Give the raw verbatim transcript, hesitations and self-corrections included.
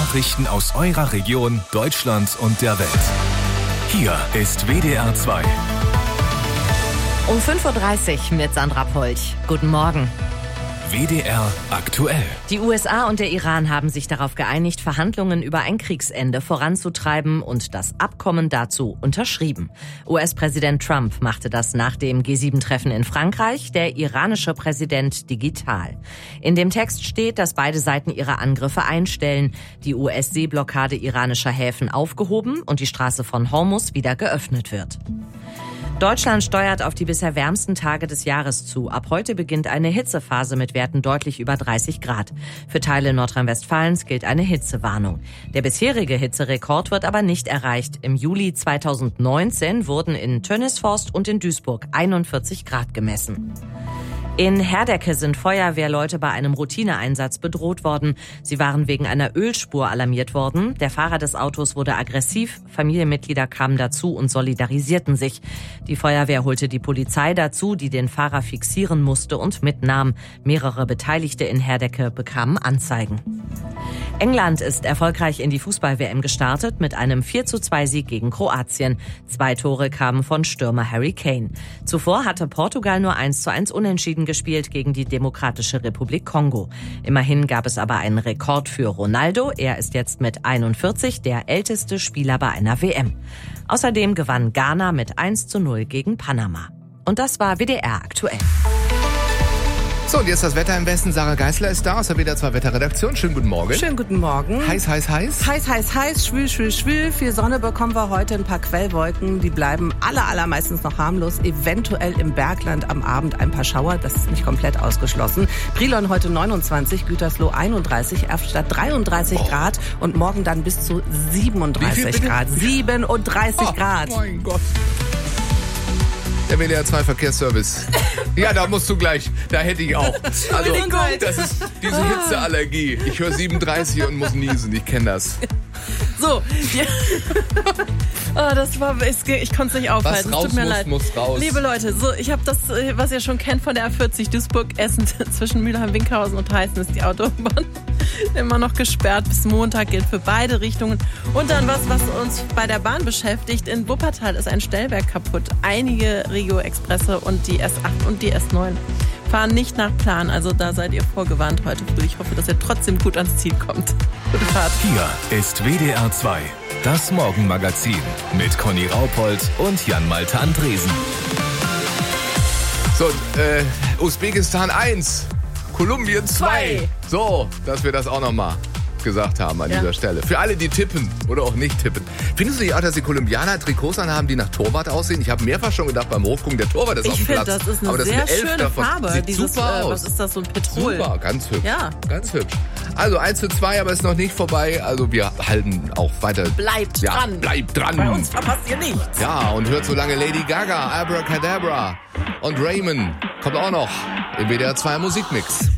Nachrichten aus eurer Region, Deutschland und der Welt. Hier ist W D R zwei. Um fünf Uhr dreißig mit Sandra Polch. Guten Morgen. W D R aktuell. Die U S A und der Iran haben sich darauf geeinigt, Verhandlungen über ein Kriegsende voranzutreiben und das Abkommen dazu unterschrieben. U S-Präsident Trump machte das nach dem G sieben Treffen in Frankreich, der iranische Präsident digital. In dem Text steht, dass beide Seiten ihre Angriffe einstellen, die U S-Seeblockade iranischer Häfen aufgehoben und die Straße von Hormuz wieder geöffnet wird. Deutschland steuert auf die bisher wärmsten Tage des Jahres zu. Ab heute beginnt eine Hitzephase mit Werten deutlich über dreißig Grad. Für Teile Nordrhein-Westfalens gilt eine Hitzewarnung. Der bisherige Hitzerekord wird aber nicht erreicht. Im Juli zweitausendneunzehn wurden in Tönnisforst und in Duisburg einundvierzig Grad gemessen. In Herdecke sind Feuerwehrleute bei einem Routineeinsatz bedroht worden. Sie waren wegen einer Ölspur alarmiert worden. Der Fahrer des Autos wurde aggressiv. Familienmitglieder kamen dazu und solidarisierten sich. Die Feuerwehr holte die Polizei dazu, die den Fahrer fixieren musste und mitnahm. Mehrere Beteiligte in Herdecke bekamen Anzeigen. England ist erfolgreich in die Fußball-W M gestartet mit einem vier zu zwei Sieg gegen Kroatien. Zwei Tore kamen von Stürmer Harry Kane. Zuvor hatte Portugal nur eins zu eins unentschieden gespielt gegen die Demokratische Republik Kongo. Immerhin gab es aber einen Rekord für Ronaldo. Er ist jetzt mit einundvierzig der älteste Spieler bei einer W M. Außerdem gewann Ghana mit eins zu null gegen Panama. Und das war W D R aktuell. So, und jetzt das Wetter im Westen. Sarah Geisler ist da aus der W D R zwei Wetterredaktion. Schönen guten Morgen. Schönen guten Morgen. Heiß, heiß, heiß. Heiß, heiß, heiß, schwül, schwül, schwül. Viel Sonne bekommen wir heute, ein paar Quellwolken. Die bleiben aller, allermeistens noch harmlos. Eventuell im Bergland am Abend ein paar Schauer. Das ist nicht komplett ausgeschlossen. Brilon heute neunundzwanzig, Gütersloh einunddreißig, Erftstadt dreiunddreißig oh. Grad und morgen dann bis zu siebenunddreißig Grad. siebenunddreißig oh, Grad. Mein Gott. Der W D R zwei Verkehrsservice. Ja, da musst du gleich. Da hätte ich auch. Also, das ist diese Hitzeallergie. Ich höre siebenunddreißig und muss niesen. Ich kenne das. So. Ja. Oh, das war, ich konnte es nicht aufhalten. Was raus es tut mir muss, leid. muss raus. Liebe Leute, so, ich habe das, was ihr schon kennt von der A vierzig Duisburg-Essen zwischen Mülheim-Winkhausen und Heißen ist die Autobahn immer noch gesperrt. Bis Montag gilt für beide Richtungen. Und dann was, was uns bei der Bahn beschäftigt. In Wuppertal ist ein Stellwerk kaputt. Einige Regio-Expresse und die S acht und die S neun fahren nicht nach Plan. Also da seid ihr vorgewarnt heute früh. Ich hoffe, dass ihr trotzdem gut ans Ziel kommt. Gute Fahrt. Hier ist W D R zwei, das Morgenmagazin mit Conny Raupold und Jan-Malte Andresen. So, äh, Usbekistan eins, Kolumbien zwei. So, dass wir das auch nochmal gesagt haben an ja. dieser Stelle. Für alle, die tippen oder auch nicht tippen. Findest du nicht auch, dass die Kolumbianer Trikots anhaben, die nach Torwart aussehen? Ich habe mehrfach schon gedacht beim Hochgucken, der Torwart ist ich auf dem find, Platz. Das ist eine aber das sehr ist eine schöne davon. Farbe. Sieht Dieses, super äh, aus. Was ist das, so ein Petrol? Super, ganz hübsch. Ja. Ganz hübsch. Also eins zu zwei, aber ist noch nicht vorbei. Also wir halten auch weiter. Bleibt ja, dran. Bleibt dran. Bei uns verpasst ihr nichts. Ja, und hört so lange Lady Gaga, Abracadabra und Raymond kommt auch noch im W D R zwei Musikmix.